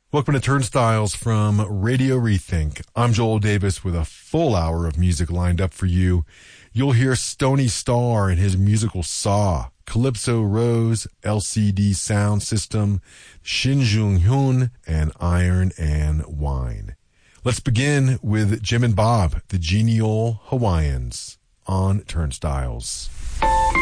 Welcome to Turnstiles from Radio Rethink. I'm Joel Davis with a full hour of music lined up for you. You'll hear Stony Star and his musical Saw, Calypso Rose, LCD Sound System, Shin Jung Hyun, and Iron and Wine. Let's begin with Jim and Bob, the Genial Hawaiians, on Turnstiles.